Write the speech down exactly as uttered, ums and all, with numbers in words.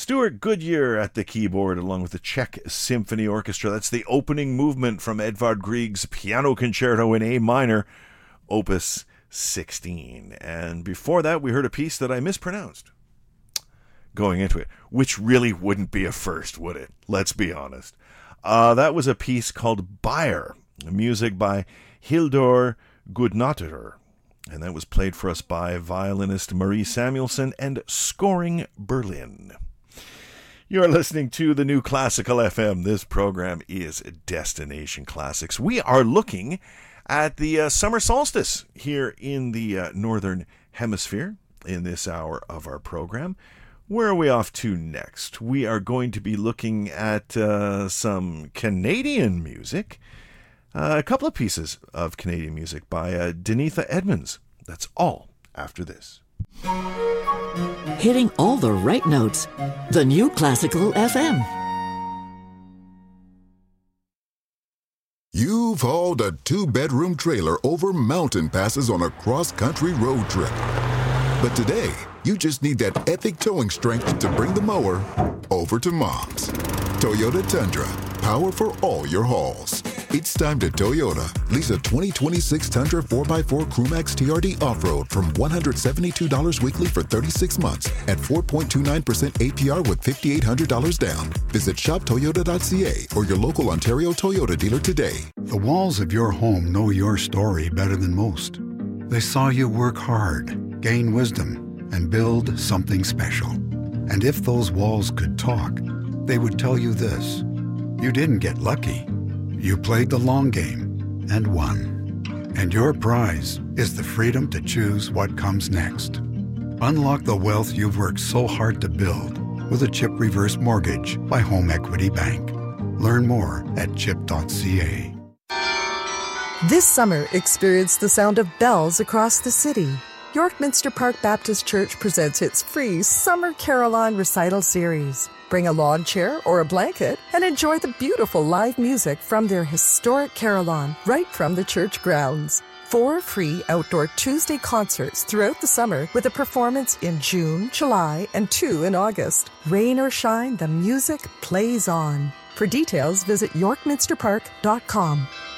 Stuart Goodyear at the keyboard along with the Czech Symphony Orchestra. That's the opening movement from Edvard Grieg's Piano Concerto in A minor, Opus sixteen. And before that, we heard a piece that I mispronounced going into it, which really wouldn't be a first, would it? Let's be honest. Uh, that was a piece called Bayer, music by Hildur Gudnadottir, and that was played for us by violinist Marie Samuelson and Scoring Berlin. You're listening to the New Classical F M. This program is Destination Classics. We are looking at the uh, summer solstice here in the uh, Northern Hemisphere in this hour of our program. Where are we off to next? We are going to be looking at uh, some Canadian music. Uh, a couple of pieces of Canadian music by uh, Denitha Edmonds. That's all after this. Hitting all the right notes. The New Classical F M. You've hauled a two-bedroom trailer over mountain passes on a cross-country road trip. But today, you just need that epic towing strength to bring the mower over to Mom's. Toyota Tundra, power for all your hauls. It's time to Toyota. Lease a twenty twenty-six Tundra four by four Crewmax T R D Off-Road from one hundred seventy-two dollars weekly for thirty-six months at four point two nine percent A P R with five thousand eight hundred dollars down. Visit shop toyota dot c a or your local Ontario Toyota dealer today. The walls of your home know your story better than most. They saw you work hard, gain wisdom, and build something special. And if those walls could talk, they would tell you this: you didn't get lucky. You played the long game and won. And your prize is the freedom to choose what comes next. Unlock the wealth you've worked so hard to build with a CHIP reverse mortgage by Home Equity Bank. Learn more at chip dot c a. This summer, experience the sound of bells across the city. York Minster Park Baptist Church presents its free Summer Carillon Recital Series. Bring a lawn chair or a blanket and enjoy the beautiful live music from their historic carillon right from the church grounds. Four free outdoor Tuesday concerts throughout the summer with a performance in June, July, and two in August. Rain or shine, the music plays on. For details, visit york minster park dot com.